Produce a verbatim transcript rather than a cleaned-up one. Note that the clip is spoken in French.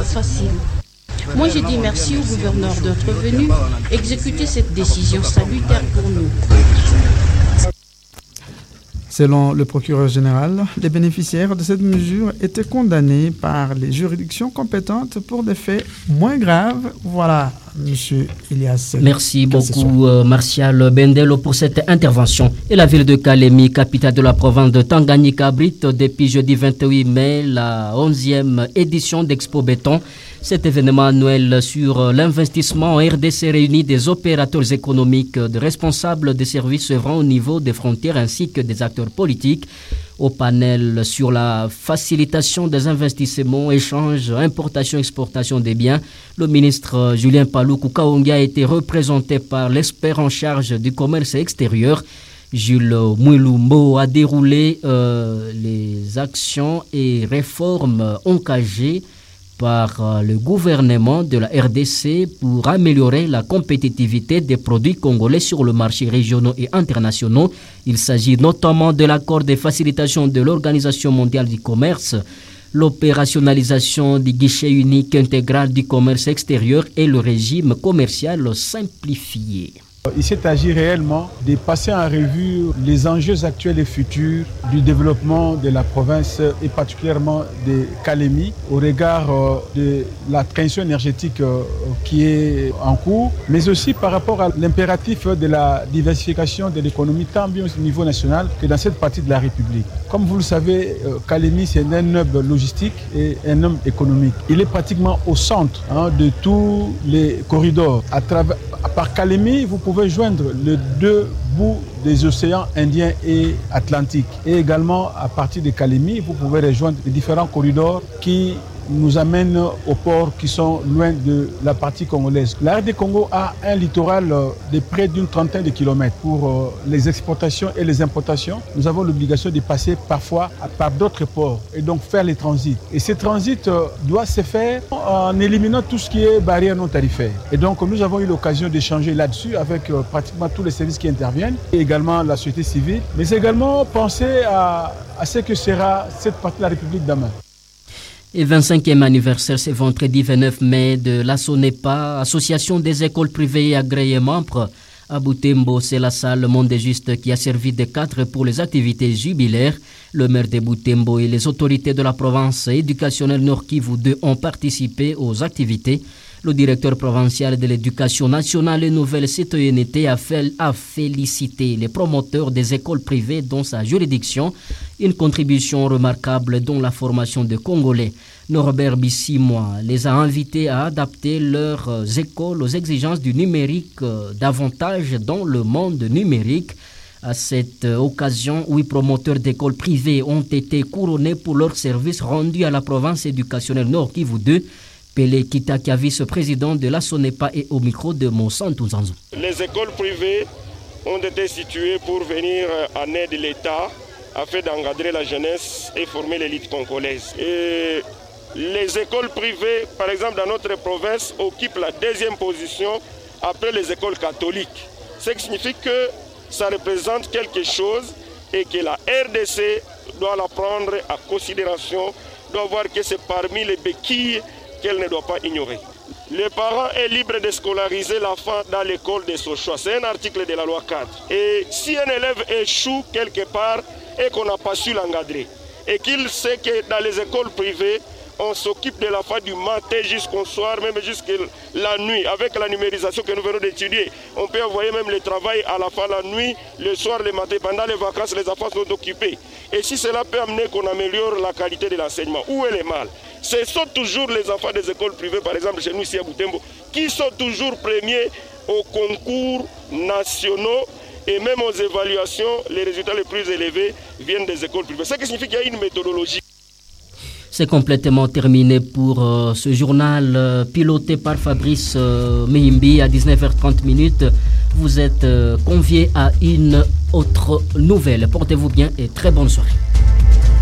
facile. Moi, j'ai dit merci au gouverneur d'être venu exécuter cette décision salutaire pour nous. Selon le procureur général, les bénéficiaires de cette mesure étaient condamnés par les juridictions compétentes pour des faits moins graves. Voilà, monsieur Elias. Merci beaucoup, euh, Martial Bendelo, pour cette intervention. Et la ville de Kalemi, capitale de la province de Tanganyika, abrite depuis jeudi vingt-huit mai la onzième édition d'Expo Béton. Cet événement annuel sur l'investissement en R D C réunit des opérateurs économiques, des responsables des services œuvrant au niveau des frontières ainsi que des acteurs politiques. Au panel sur la facilitation des investissements, échanges, importation, exportation des biens, le ministre Julien Paluku Kaongi a été représenté par l'expert en charge du commerce extérieur. Jules Mouilumbo a déroulé euh, les actions et réformes engagées par le gouvernement de la R D C pour améliorer la compétitivité des produits congolais sur le marché régionaux et internationaux. Il s'agit notamment de l'accord de facilitation de l'Organisation mondiale du commerce, l'opérationnalisation du guichet unique intégral du commerce extérieur et le régime commercial simplifié. Il s'est agi réellement de passer en revue les enjeux actuels et futurs du développement de la province et particulièrement de Kalemi au regard de la transition énergétique qui est en cours, mais aussi par rapport à l'impératif de la diversification de l'économie tant bien au niveau national que dans cette partie de la République. Comme vous le savez, Kalemi c'est un hub logistique et un hub économique. Il est pratiquement au centre hein, de tous les corridors. À travers, par Kalemi, vous pouvez joindre les deux bouts des océans Indien et Atlantique. Et également, à partir de Kalemi, vous pouvez rejoindre les différents corridors qui nous amènent aux ports qui sont loin de la partie congolaise. La R D Congo a un littoral de près d'une trentaine de kilomètres. Pour les exportations et les importations, nous avons l'obligation de passer parfois par d'autres ports et donc faire les transits. Et ces transits doivent se faire en éliminant tout ce qui est barrière non tarifaire. Et donc nous avons eu l'occasion d'échanger là-dessus avec pratiquement tous les services qui interviennent et également la société civile, mais également penser à, à ce que sera cette partie de la République demain. Et vingt-cinquième anniversaire, c'est vendredi vingt-neuf mai de l'ASONEPA, Association des écoles privées et agréées membres. À Butembo, c'est la salle Monde des Justes qui a servi de cadre pour les activités jubilaires. Le maire de Butembo et les autorités de la province éducationnelle Nord Kivu deux ont participé aux activités. Le directeur provincial de l'éducation nationale et nouvelle citoyenneté a, fait, a félicité les promoteurs des écoles privées dans sa juridiction, une contribution remarquable dans la formation des Congolais. Norbert Bissimois les a invités à adapter leurs écoles aux exigences du numérique davantage dans le monde numérique. À cette occasion, huit promoteurs d'écoles privées ont été couronnés pour leur service rendu à la province éducationnelle Nord Kivu deux. Pelé Kitaka, vice-président de la SONEPA, et au micro de Monsanto Zanzo. Les écoles privées ont été situées pour venir en aide de l'État afin d'encadrer la jeunesse et former l'élite congolaise. Et les écoles privées, par exemple dans notre province, occupent la deuxième position après les écoles catholiques. Ce qui signifie que ça représente quelque chose et que la R D C doit la prendre en considération, doit voir que c'est parmi les béquilles qu'elle ne doit pas ignorer. Le parent est libre de scolariser l'enfant dans l'école de son choix. C'est un article de la loi quatre. Et si un élève échoue quelque part et qu'on n'a pas su l'encadrer, et qu'il sait que dans les écoles privées, on s'occupe de l'enfant du matin jusqu'au soir, même jusqu'à la nuit. Avec la numérisation que nous venons d'étudier, on peut envoyer même le travail à la fin la nuit, le soir, le matin. Pendant les vacances, les enfants sont occupés. Et si cela peut amener qu'on améliore la qualité de l'enseignement, où est le mal? Ce sont toujours les enfants des écoles privées, par exemple chez nous ici à Butembo, qui sont toujours premiers aux concours nationaux et même aux évaluations. Les résultats les plus élevés viennent des écoles privées. Ce qui signifie qu'il y a une méthodologie. C'est complètement terminé pour euh, ce journal euh, piloté par Fabrice euh, Mehimbi à dix-neuf heures trente minutes. Vous êtes euh, conviés à une autre nouvelle. Portez-vous bien et très bonne soirée.